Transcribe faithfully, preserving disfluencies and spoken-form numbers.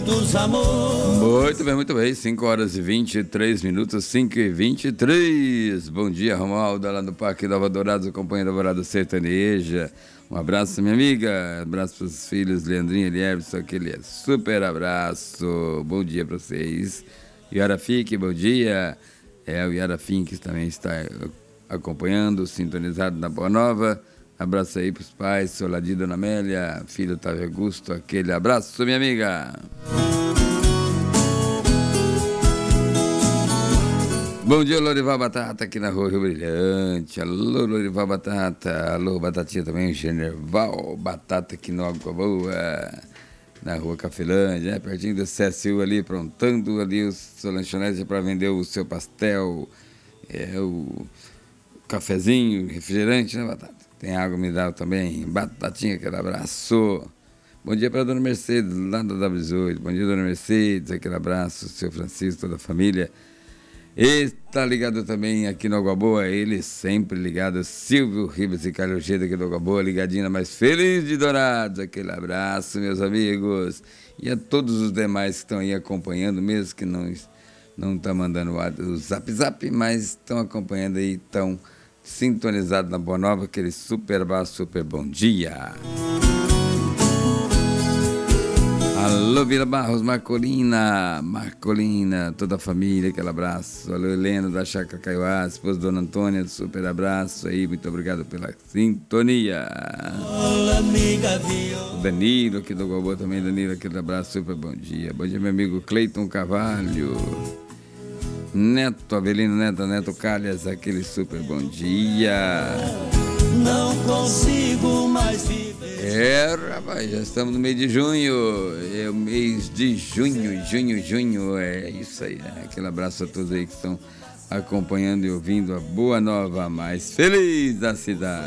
tantos amores. Muito bem, muito bem. cinco horas e vinte e três minutos, cinco e vinte e três. Bom dia, Romualdo, lá no Parque Nova Dourados, acompanhando a Dourado Sertaneja. Um abraço, minha amiga. Abraço para os filhos, Leandrinho e Elierson, aquele super abraço. Bom dia para vocês. Yara Fique, bom dia. É, o Yara Fink também está acompanhando, sintonizado na Boa Nova. Abraço aí para os pais, Soladi, Dona Amélia, filho Otávio Augusto, aquele abraço, minha amiga. Bom dia, Lorival Batata, aqui na Rua Rio Brilhante. Alô, Lorival Batata. Alô, Batatinha também, Generval Batata aqui no Água Boa, na Rua Cafelândia, né? Pertinho do C S U ali, aprontando ali o seu lanchonete para vender o seu pastel, é, o cafezinho, refrigerante, né, Batata? Tem água mineral também, Batatinha, aquele abraço. Bom dia para a Dona Mercedes, lá da W dezoito. Bom dia, Dona Mercedes, aquele abraço, seu Francisco, toda a família. E tá ligado também aqui no Água Boa, ele sempre ligado, Silvio Ribas e Carlos Ojeda aqui do Água Boa, ligadinho na mais feliz de Dourados. Aquele abraço, meus amigos. E a todos os demais que estão aí acompanhando, mesmo que não não estão mandando o zap zap, mas estão acompanhando aí, estão sintonizados na Boa Nova, aquele super abraço, super bom dia. Alô, Vila Barros, Marcolina, Marcolina, toda a família, aquele abraço. Alô, Helena da Chácara Caiuá, esposa Dona Antônia, super abraço aí, muito obrigado pela sintonia. Olá, amiga, o Danilo aqui do Gobô também, Danilo, aquele abraço, super bom dia. Bom dia, meu amigo Cleiton Carvalho, Neto Avelino, Neto, Neto Calhas, aquele super bom dia. Não consigo mais viver. É, rapaz, já estamos no mês de junho, é o mês de junho, junho, junho, é isso aí, né? Aquele abraço a todos aí que estão acompanhando e ouvindo a Boa Nova mais feliz da cidade.